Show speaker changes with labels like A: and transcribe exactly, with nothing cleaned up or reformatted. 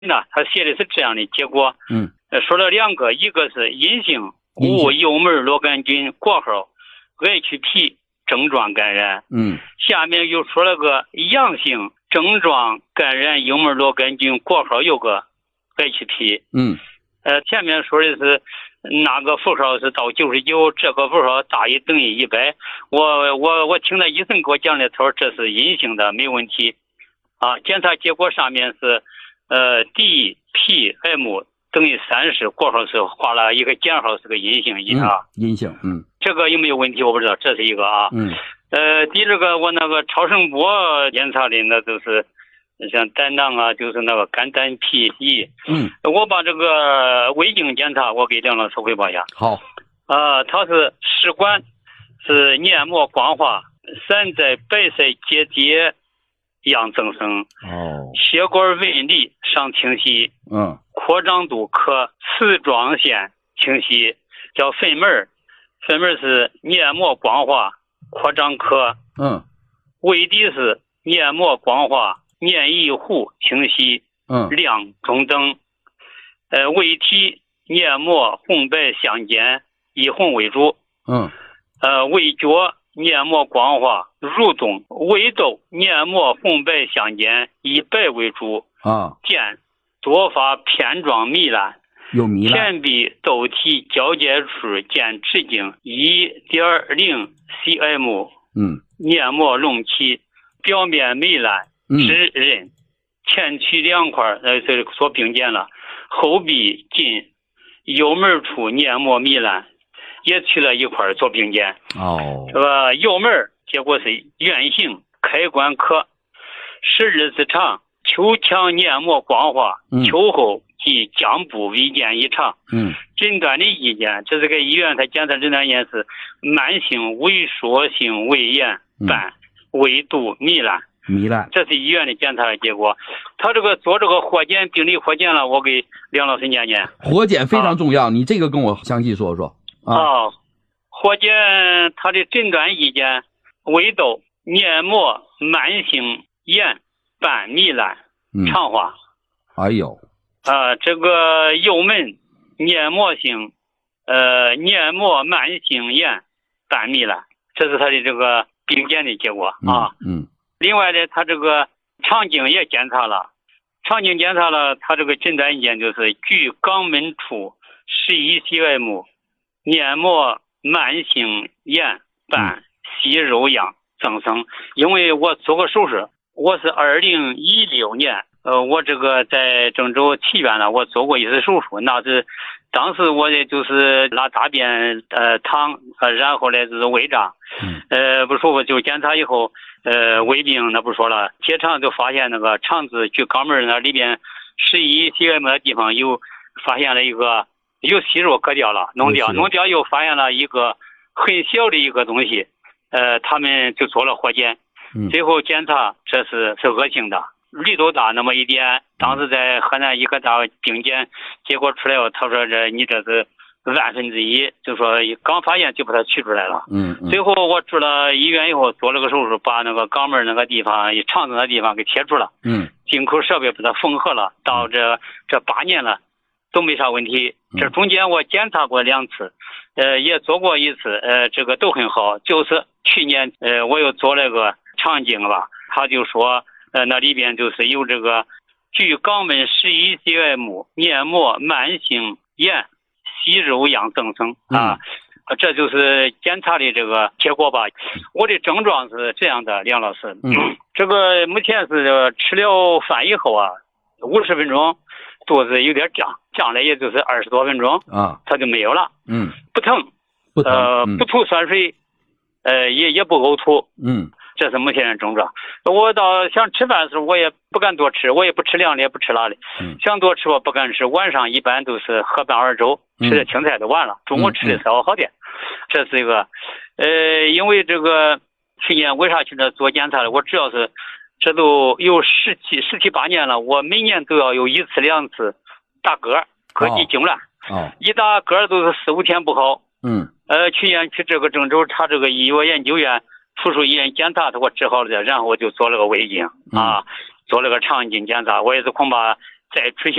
A: 呢，他写的是这样的结果，
B: 嗯，
A: 说了两个，一个是阴性无幽门螺杆菌括号 H P 症状感染，
B: 嗯，
A: 下面又说了个阳性症状感染幽门螺杆菌括号有个 H P，
B: 嗯，
A: 呃，前面说的是那个符号是到九十九，这个符号大于等于一百，我我我听到医生给我讲的，他说这是阴性的，没问题，啊，检查结果上面是呃 D P M 等于三十，括号是画了一个减号，是个阴性一啊、
B: 嗯，阴性，嗯，
A: 这个有没有问题我不知道，这是一个啊，
B: 嗯，
A: 呃，第二个我那个超声波检查的那就是像胆囊啊，就是那个肝胆脾胰，
B: 嗯，
A: 我把这个胃镜检查，我给梁老师汇报一下。
B: 好，
A: 啊，它是食管是黏膜光滑，散在白色结节样增生，
B: 哦，
A: 血管纹理上清晰，
B: 嗯，
A: 扩张度可丝状线清晰，叫粪门，粪门是黏膜光滑，扩张可，
B: 嗯，
A: 胃底是黏膜光滑，黏液糊清晰，
B: 嗯，
A: 亮中等，呃，胃体黏膜红白相间，以红为主，
B: 嗯，
A: 呃，胃角黏膜光滑蠕动，胃窦黏膜红白相间，以白为主，
B: 啊，
A: 见多发片状糜烂，
B: 有糜烂，
A: 前壁窦体交界处见直径 一点零 C M，
B: 嗯，
A: 黏膜隆起，表面糜烂，湿润，嗯，前区两块呃这所并肩了，后壁近幽门处黏膜糜烂，也去了一块做并肩。
B: 哦，
A: 这个幽门结果是圆形，开关可，十二指长，球腔黏膜光滑，
B: 嗯，
A: 球后及浆部微见异常。
B: 嗯，
A: 诊断的意见，这是个医院，他检测诊断意见是慢性萎缩性胃炎伴胃肚糜烂。
B: 糜烂，
A: 这是医院的检查的结果。他这个做这个活检，病理活检了，我给梁老师念念。
B: 活检非常重要，啊，你这个跟我详细说说。啊，
A: 哦，活检他的诊断意见：胃窦黏膜慢性炎伴糜烂，肠化。
B: 嗯，哎呦，
A: 啊，这个幽门黏膜性呃黏膜慢性炎伴糜烂，这是他的这个病检的结果啊。
B: 嗯。嗯，
A: 另外呢，他这个肠镜也检查了，肠镜检查了，他这个诊断意见就是距肛门处十一 C M， 黏膜慢性炎伴息肉样增生。因为我做过手术，我是二零一六年，呃，我这个在郑州体院呢，我做过一次手术，那是当时我也就是拉大便呃淌，呃然后呢就是胃胀，呃不舒服，就检查以后。呃，胃病那不说了，结肠就发现那个肠子距肛门那里边十一 C M 的地方有发现了一个有息肉割掉了，弄掉，弄掉又发现了一个很小的一个东西，呃，他们就做了活检，最后检查这是是恶性的，绿豆大那么一点，当时在河南医科大病检结果出来后，他说这你这是万分之一，就说刚发现就把它取出来了。
B: 嗯，嗯
A: 最后我住了医院以后做了个手术，把那个肛门那个地方、肠子那地方给切除了。
B: 嗯，
A: 进口设备把它缝合了，到这这八年了都没啥问题。这中间我检查过两次，呃，也做过一次，呃，这个都很好。就是去年，呃，我又做了个肠镜吧，他就说，呃，那里边就是有这个距肛门十一 C M 黏膜慢性炎。息肉样增生啊，嗯，这就是检查的这个结果吧。我的症状是这样的，梁老师，嗯，这个目前是吃了饭以后啊，五十分钟肚子有点胀，胀了也就是二十多分钟
B: 啊，
A: 它就没有了，
B: 嗯，
A: 不疼，
B: 不疼，
A: 呃，
B: 嗯，
A: 不吐酸水，呃，也也不呕吐，
B: 嗯。
A: 这是目前的症状。我到想吃饭的时候，我也不敢多吃，我也不吃凉的，也不吃辣的。
B: 嗯，
A: 想多吃我不敢吃。晚上一般都是喝半碗粥，吃点青菜就完了。中午吃的稍微好点。这是一个，呃，因为这个去年为啥去那做检查的？我主要是这都有十七十七八年了，我每年都要有一次两次打嗝，膈肌痉挛。
B: 哦，
A: 一打嗝都是四五天不好。
B: 嗯，
A: 呃，去年去这个郑州查这个医药研究院。附属医院检查，他给我治好了的，然后我就做了个胃镜啊，做了个肠镜检查，我也是恐怕再出现。